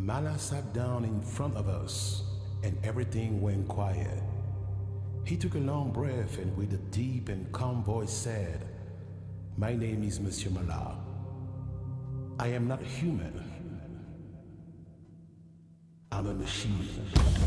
Mala sat down in front of us, and everything went quiet. He took a long breath and with a deep and calm voice said, "My name is Monsieur Mala. I am not human. I'm a machine."